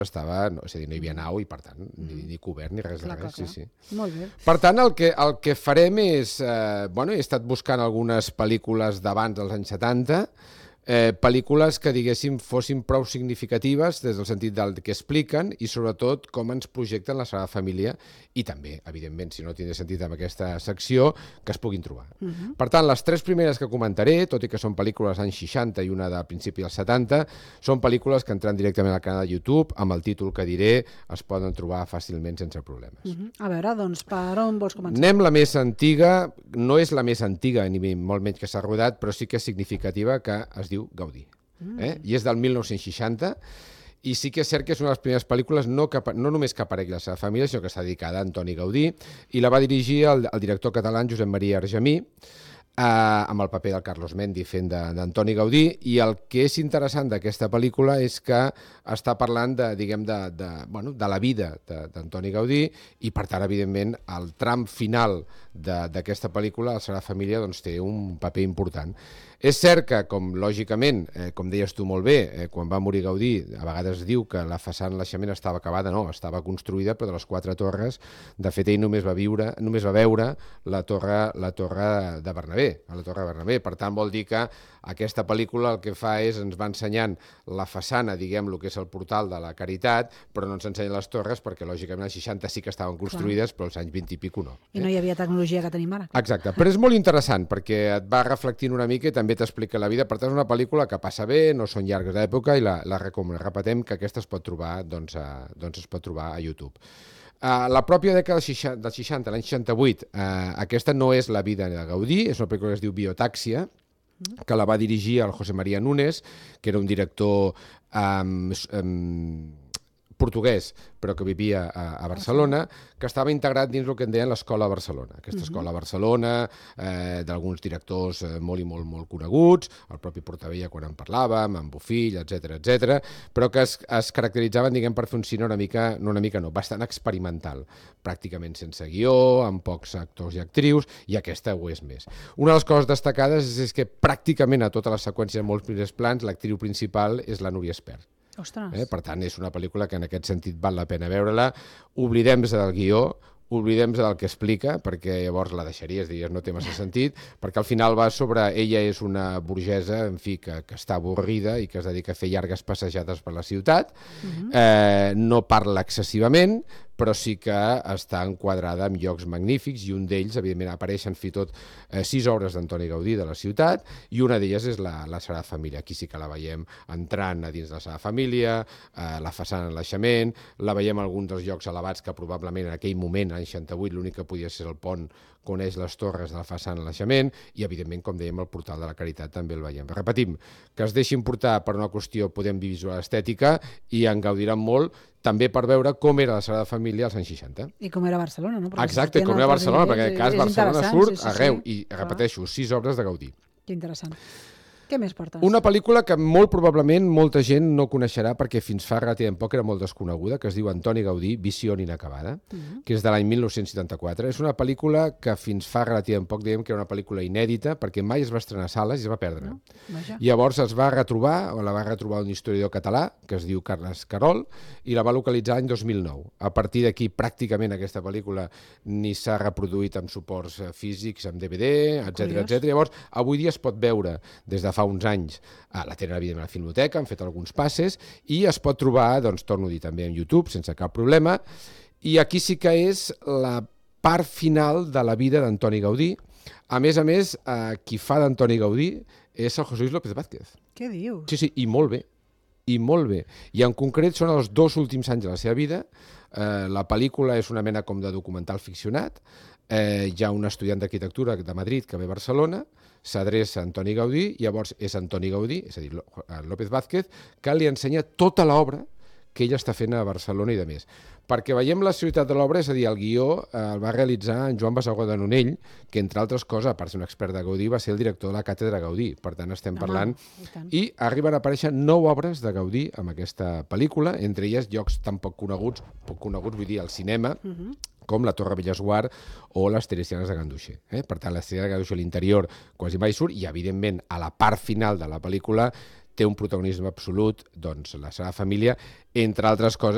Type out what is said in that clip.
estava, és a dir, no hi havia nau i, per tant, ni cobert ni res de res. Sí, sí. Molt bé. Per tant, el que farem és... Bueno, he estat buscant algunes pel·lícules d'abans dels anys 70, pel·lícules que, diguéssim, fossin prou significatives des del sentit del que expliquen i, sobretot, com ens projecten la Sagrada Família i també, evidentment, si no tindré sentit amb aquesta secció, que es puguin trobar. Per tant, les 3 primeres que comentaré, tot i que són pel·lícules dels anys 60 i una de principi dels 70, són pel·lícules que entrant directament al canal de YouTube, amb el títol que diré, es poden trobar fàcilment sense problemes. A veure, doncs, per on vols començar? Anem la més antiga, no és la més antiga, ni molt menys que s'ha rodat, però sí que és significativa, que es diu Gaudí. I és del 1960, i sí que és cert que és una de les primeres pel·lícules no només que aparegui la seva família, sinó que està dedicada a Antoni Gaudí, i la va dirigir el director català Josep Maria Argemí, amb el paper del Carlos Mendi fent d'Antoni Gaudí, i el que és interessant d'aquesta pel·lícula és que està parlant de la vida d'Antoni Gaudí i, per tant, evidentment, el tram final d'aquesta pel·lícula, la Sagrada Família, doncs, té un paper important. És cert que, lògicament, com deies tu molt bé, quan va morir Gaudí, a vegades diu que la façana de naixement estava acabada, no, estava construïda, però de les 4 torres, de fet, ell només va veure la torre de Bernabé, a la torre de Bernabé. Per tant, vol dir que aquesta pel·lícula el que fa és ens va ensenyant la façana, diguem, el que és el portal de la Caritat, però no ens ensenya les torres, perquè, lògicament, als 60 sí que estaven construïdes, però als anys 20 i pico no. I no hi havia tecnologia que tenim ara. Exacte, però és molt interessant, perquè et va reflectint una mica i també t'explica la vida. Per tant, és una pel·lícula que passa bé, no són llargues d'època i la recomanem. Repetem que aquesta es pot trobar, es pot trobar a YouTube. La pròpia dècada dels 60, l'any 68, aquesta no és la vida de Gaudí, és una pel·lícula que es diu Biotàxia, que la va dirigir el José María Núñez, que era un director portuguès, però que vivia a Barcelona, que estava integrat dins el que en deien l'Escola de Barcelona. Aquesta Escola de Barcelona, d'alguns directors molt i molt coneguts, el propi Portabella quan en parlàvem, en Bofill, etc, però que es caracteritzaven, diguem, per fer un cine bastant experimental, pràcticament sense guió, amb pocs actors i actrius, i aquesta ho és més. Una de les coses destacades és que pràcticament a totes les seqüències, en molts primers plans, l'actriu principal és la Núria Espert. Per tant, és una pel·lícula que en aquest sentit val la pena veure-la. Oblidem-se del guió, oblidem-se del que explica, perquè llavors la deixaries, no té massa sentit, perquè al final va sobre... Ella és una burgesa, en fi, que està avorrida i que es dedica a fer llargues passejades per la ciutat. No parla excessivament, però sí que està enquadrada en llocs magnífics, i un d'ells, evidentment, apareixen fins i tot 6 obres d'Antoni Gaudí de la ciutat, i una d'elles és la Sagrada Família. Aquí sí que la veiem entrant a dins de la Sagrada Família, la façana en naixement, la veiem en alguns dels llocs elevats que probablement en aquell moment, l'any 68, l'únic que podia ser el pont coneix les torres de la façana en naixement, i, evidentment, com dèiem, el portal de la Caritat també el veiem. Repetim, que es deixin portar per una qüestió, podem dir, visual estètica, i en gaudiran molt, també per veure com era la Sagrada Família als anys 60. I com era Barcelona, no? Exacte, com era Barcelona, perquè en cas Barcelona surt arreu, i repeteixo, 6 obres de Gaudí. Que interessant. Què més portes? Una pel·lícula que molt probablement molta gent no coneixerà perquè fins fa relativament poc era molt desconeguda, que es diu Antoni Gaudí, Visió inacabada, que és de l'any 1974. És una pel·lícula que fins fa relativament poc dèiem que era una pel·lícula inèdita perquè mai es va estrenar a sales i es va perdre. Llavors es va retrobar, o la va retrobar un historiador català, que es diu Carles Carol, i la va localitzar l'any 2009. A partir d'aquí, pràcticament aquesta pel·lícula ni s'ha reproduït amb suports físics, amb DVD, etc. Llavors, avui dia es pot veure des de fa uns anys, la tenen evidentment a la Filmoteca, han fet alguns passes, i es pot trobar, doncs torno a dir, també en YouTube, sense cap problema, i aquí sí que és la part final de la vida d'Antoni Gaudí. A més, qui fa d'Antoni Gaudí és el José Luis López Vázquez. Què dius? Sí, i molt bé. I en concret són els 2 últims anys de la seva vida. La pel·lícula és una mena com de documental ficcionat. Hi ha un estudiant d'arquitectura de Madrid que ve a Barcelona, s'adreça a Antoni Gaudí, i llavors és Antoni Gaudí, és a dir, López Vázquez, que li ensenya tota l'obra que ell està fent a Barcelona i de més. Perquè veiem la ciutat de l'obra, és a dir, el guió el va realitzar en Joan Basagó de Nonell, que, entre altres coses, a part de ser un expert de Gaudí, va ser el director de la Càtedra Gaudí. Per tant, estem parlant... I arriben a aparèixer 9 obres de Gaudí amb aquesta pel·lícula, entre elles llocs tan poc coneguts, vull dir, al cinema, com la Torre Bellesguard o les Teresianes de Ganduxer. Per tant, les Teresianes de Ganduxer a l'interior quasi mai surt, i, evidentment, a la part final de la pel·lícula té un protagonisme absolut, doncs, la Sagrada Família, entre altres coses,